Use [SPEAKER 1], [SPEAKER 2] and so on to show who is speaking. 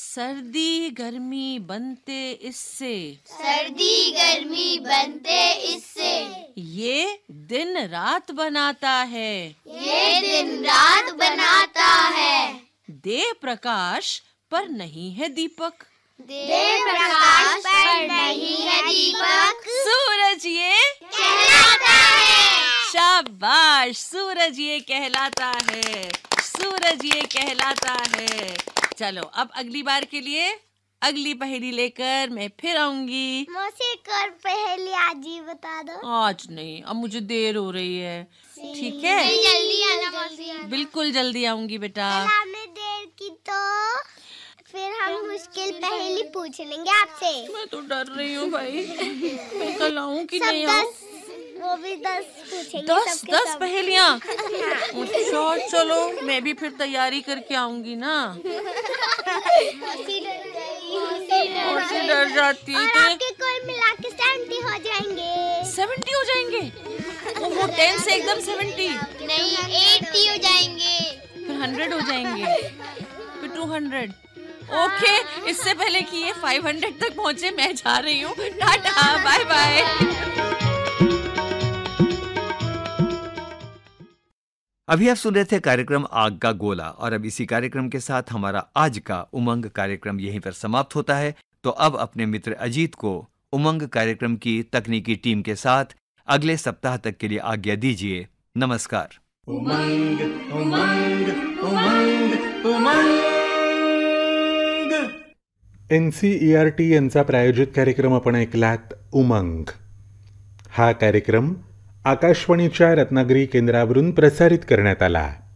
[SPEAKER 1] सर्दी गर्मी बनते इससे,
[SPEAKER 2] सर्दी गर्मी बनते इससे,
[SPEAKER 1] ये दिन रात बनाता है,
[SPEAKER 2] ये दिन रात बनाता है।
[SPEAKER 1] दे प्रकाश पर नहीं है दीपक,
[SPEAKER 2] दे प्रकाश पर नहीं है दीपक,
[SPEAKER 1] सूरज ये
[SPEAKER 2] कहलाता है।
[SPEAKER 1] शाबाश, सूरज ये कहलाता है, सूरज ये कहलाता है। चलो अब अगली बार के लिए अगली पहेली लेकर मैं फिर आऊंगी।
[SPEAKER 3] मौसी एक और पहेली आज ही बता दो।
[SPEAKER 1] आज नहीं, अब मुझे देर हो रही है। ठीक है,
[SPEAKER 2] जल्दी आना मौसी।
[SPEAKER 1] बिल्कुल जल्दी आऊंगी बेटा।
[SPEAKER 3] आपने देर की तो फिर हम मुश्किल पहेली पूछ लेंगे आपसे।
[SPEAKER 1] मैं तो डर रही हूँ भाई, मैं कल आऊँ कि नहीं
[SPEAKER 3] सब
[SPEAKER 1] आऊँ?
[SPEAKER 3] 10 वो भी 10 पूछेंगे।
[SPEAKER 1] 10 पहेलियाँ। अच्छा चलो, मैं भी फिर तैयारी करके आऊंगी ना। डर जाती है
[SPEAKER 3] और
[SPEAKER 1] तो
[SPEAKER 3] आपके कोई मिला के 70 हो जाएंगे।
[SPEAKER 1] 70 हो जाएंगे। वो 10 से एकदम 70,
[SPEAKER 2] नहीं 80 हो जाएंगे,
[SPEAKER 1] फिर 100 हो जाएंगे, फिर 200। ओके, इससे पहले कि ये 500 तक पहुँचे मैं जा रही हूँ। Tata, bye bye.
[SPEAKER 4] अभी आप सुन रहे थे कार्यक्रम आग का गोला, और अब इसी कार्यक्रम के साथ हमारा आज का उमंग कार्यक्रम यहीं पर समाप्त होता है। तो अब अपने मित्र अजीत को उमंग कार्यक्रम की तकनीकी टीम के साथ अगले सप्ताह तक के लिए आज्ञा दीजिए। नमस्कार।
[SPEAKER 5] उमंग उमंग उमंग उमंग।
[SPEAKER 6] NCERT यांचा प्रायोजित कार्यक्रम आपण ऐकलात उमंग। हा कार्यक्रम आकाशवाणीच्या रत्नागिरी केंद्रावरून प्रसारित करण्यात आला।